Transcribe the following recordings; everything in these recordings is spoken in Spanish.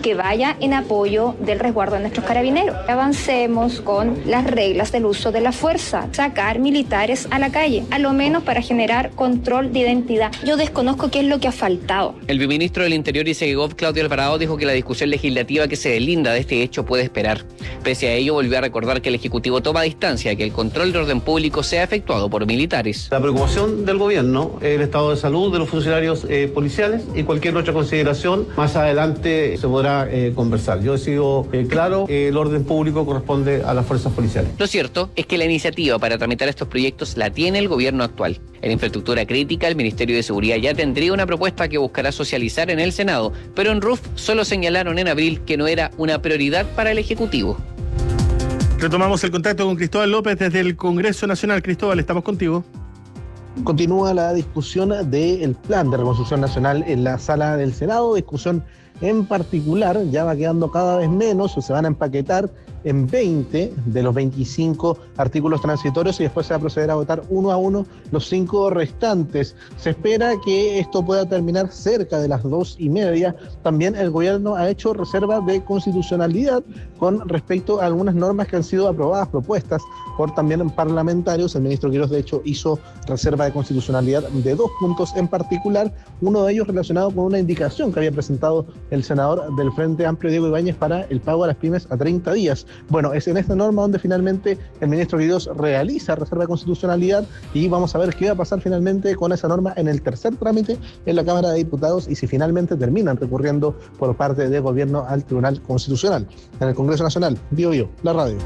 que vaya en apoyo del resguardo de nuestros carabineros. Avancemos con las reglas del uso de la fuerza, sacar militares a la calle, a lo menos para generar control de identidad. Yo desconozco qué es lo que ha faltado. El viceministro del Interior y Segov, Claudio Alvarado, dijo que la discusión legislativa que se deslinda de este hecho puede esperar. Pese a ello, volvió a recordar que el Ejecutivo toma distancia de que el control de orden público sea efectuado por militares. La preocupación del gobierno es el estado de salud de los funcionarios policiales, y cualquier otra consideración más adelante se podrá conversar. Yo he sido claro, el orden público corresponde a las fuerzas policiales. Lo cierto es que la iniciativa para tramitar estos proyectos la tiene el gobierno actual. En infraestructura crítica, el Ministerio de Seguridad ya tendría una propuesta que buscará socializar en el Senado, pero en RUF solo señalaron en abril que no era una prioridad para el Ejecutivo. Retomamos el contacto con Cristóbal López desde el Congreso Nacional. Cristóbal, estamos contigo. Continúa la discusión del Plan de Reconstrucción Nacional en la sala del Senado, discusión en particular, ya va quedando cada vez menos, o se van a empaquetar en 20 de los 25 artículos transitorios y después se va a proceder a votar uno a uno los 5 restantes. Se espera que esto pueda terminar cerca de las 2:30. También el gobierno ha hecho reserva de constitucionalidad con respecto a algunas normas que han sido aprobadas, propuestas por también parlamentarios. El ministro Quirós, de hecho, hizo reserva de constitucionalidad de 2 puntos en particular, uno de ellos relacionado con una indicación que había presentado el senador del Frente Amplio, Diego Ibáñez, para el pago a las pymes a 30 días. Bueno, es en esta norma donde finalmente el ministro Quirós realiza reserva de constitucionalidad y vamos a ver qué va a pasar finalmente con esa norma en el tercer trámite en la Cámara de Diputados y si finalmente terminan recurriendo por parte del gobierno al Tribunal Constitucional. En el Congreso Nacional, Bio, la radio.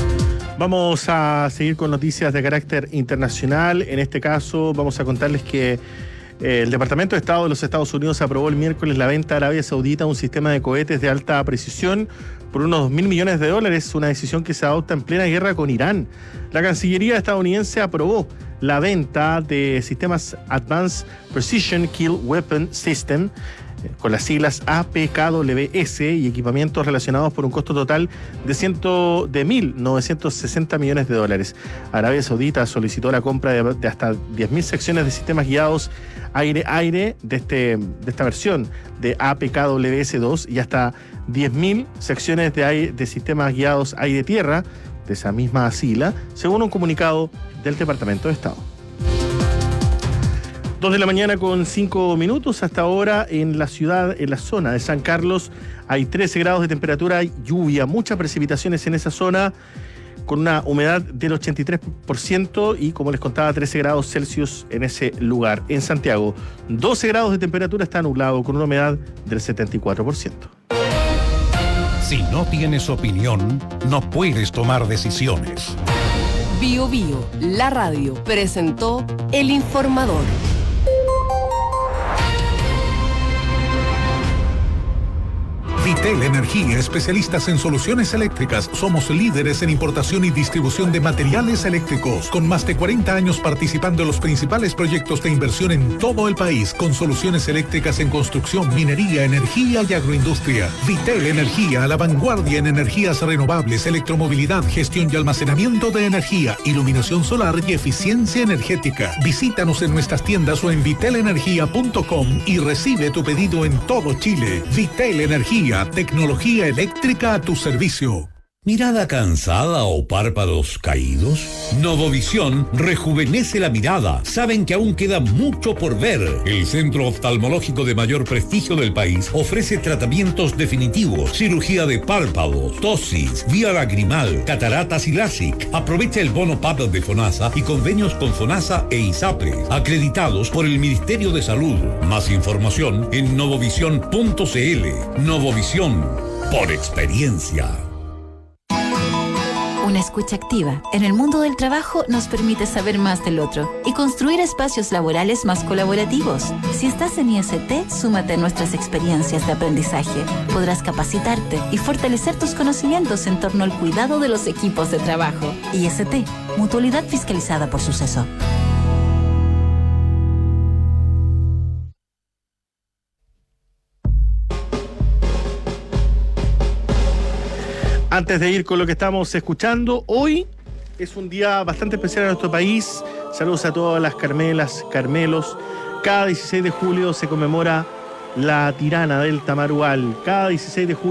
Vamos a seguir con noticias de carácter internacional. En este caso vamos a contarles que el Departamento de Estado de los Estados Unidos aprobó el miércoles la venta a Arabia Saudita de un sistema de cohetes de alta precisión por unos $2.000 millones, una decisión que se adopta en plena guerra con Irán. La Cancillería estadounidense aprobó la venta de sistemas Advanced Precision Kill Weapon System, con las siglas APKWS, y equipamientos relacionados por un costo total de $1.960 millones. Arabia Saudita solicitó la compra de hasta 10.000 secciones de sistemas guiados aire-aire de esta versión de APKWS-2 y hasta 10.000 secciones de sistemas guiados aire-tierra de esa misma sigla, según un comunicado del Departamento de Estado. 2:05 a.m. Hasta ahora en la ciudad, en la zona de San Carlos, hay 13 grados de temperatura, hay lluvia, muchas precipitaciones en esa zona, con una humedad del 83% y, como les contaba, 13 grados Celsius en ese lugar. En Santiago, 12 grados de temperatura, está nublado, con una humedad del 74%. Si no tienes opinión, no puedes tomar decisiones. Bio, la radio, presentó El Informador. Vitel Energía, especialistas en soluciones eléctricas. Somos líderes en importación y distribución de materiales eléctricos, con más de 40 años participando en los principales proyectos de inversión en todo el país, con soluciones eléctricas en construcción, minería, energía y agroindustria. Vitel Energía, a la vanguardia en energías renovables, electromovilidad, gestión y almacenamiento de energía, iluminación solar y eficiencia energética. Visítanos en nuestras tiendas o en vitelenergia.com y recibe tu pedido en todo Chile. Vitel Energía, tecnología eléctrica a tu servicio. ¿Mirada cansada o párpados caídos? Novovisión rejuvenece la mirada. Saben que aún queda mucho por ver. El centro oftalmológico de mayor prestigio del país ofrece tratamientos definitivos, cirugía de párpados, tosis, vía lagrimal, cataratas y LASIK. Aprovecha el bono PAP de FONASA y convenios con FONASA e ISAPRE, acreditados por el Ministerio de Salud. Más información en novovisión.cl. Novovisión, por experiencia. Una escucha activa en el mundo del trabajo nos permite saber más del otro y construir espacios laborales más colaborativos. Si estás en IST, súmate a nuestras experiencias de aprendizaje. Podrás capacitarte y fortalecer tus conocimientos en torno al cuidado de los equipos de trabajo. IST, Mutualidad fiscalizada por Suceso. Antes de ir con lo que estamos escuchando, hoy es un día bastante especial en nuestro país. Saludos a todas las Carmelas, Carmelos. Cada 16 de julio se conmemora la tirana del Tamarugal. Cada 16 de julio